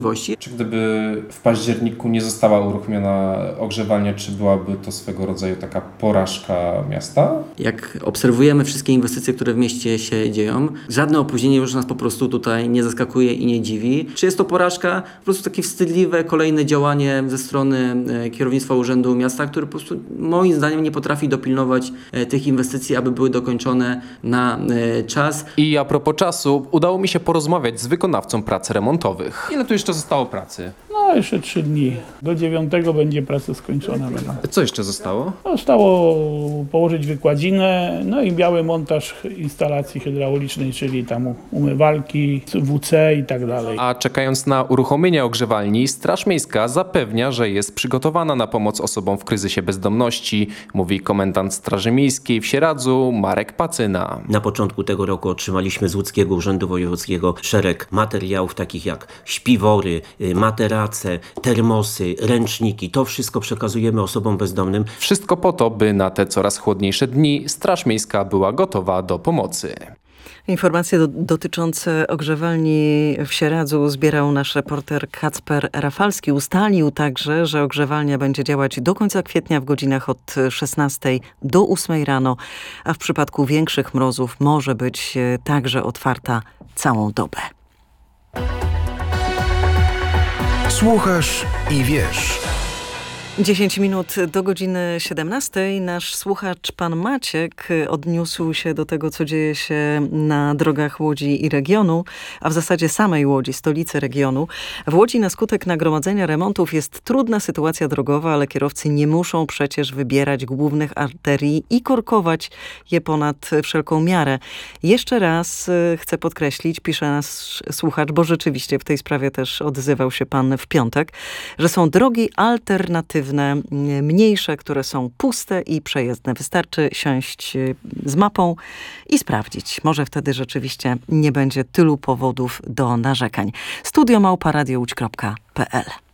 Czy gdyby w październiku nie została uruchomiona ogrzewalnia, czy byłaby to swego rodzaju taka porażka miasta? Jak obserwujemy wszystkie inwestycje, które w mieście się dzieją, żadne opóźnienie już nas po prostu tutaj nie zaskakuje i nie dziwi. Czy jest to porażka? Po prostu takie wstydliwe kolejne działanie ze strony kierownictwa Urzędu Miasta, które po prostu moim zdaniem nie potrafi dopilnować tych inwestycji, aby były dokończone na czas. I a propos czasu, udało mi się porozmawiać z wykonawcą prac remontowych. Ile tu jeszcze zostało pracy? No jeszcze 3 dni. Do 9 będzie praca skończona. Co jeszcze zostało? Zostało położyć wykładzinę, no i biały montaż instalacji hydraulicznej, czyli tam umywalki, WC i tak dalej. A czekając na uruchomienie ogrzewalni, Straż Miejska zapewnia, że jest przygotowana na pomoc osobom w kryzysie bezdomności, mówi komendant Straży Miejskiej w Sieradzu Marek Pacyna. Na początku tego roku otrzymaliśmy z Łódzkiego Urzędu Wojewódzkiego szereg materiałów takich jak śpiwory, materace, termosy, ręczniki. To wszystko przekazujemy osobom bezdomnym. Wszystko po to, by na te coraz chłodniejsze dni Straż Miejska była gotowa do pomocy. Informacje dotyczące ogrzewalni w Sieradzu zbierał nasz reporter Kacper Rafalski. Ustalił także, że ogrzewalnia będzie działać do końca kwietnia w godzinach od 16 do 8 rano, a w przypadku większych mrozów może być także otwarta całą dobę. Słuchasz i wiesz. 10 minut do godziny 17. Nasz słuchacz, pan Maciek, odniósł się do tego, co dzieje się na drogach Łodzi i regionu, a w zasadzie samej Łodzi, stolicy regionu. W Łodzi na skutek nagromadzenia remontów jest trudna sytuacja drogowa, ale kierowcy nie muszą przecież wybierać głównych arterii i korkować je ponad wszelką miarę. Jeszcze raz chcę podkreślić, pisze nasz słuchacz, bo rzeczywiście w tej sprawie też odzywał się pan w piątek, że są drogi alternatywne, mniejsze, które są puste i przejezdne. Wystarczy siąść z mapą i sprawdzić. Może wtedy rzeczywiście nie będzie tylu powodów do narzekań. studio@radiołódź.pl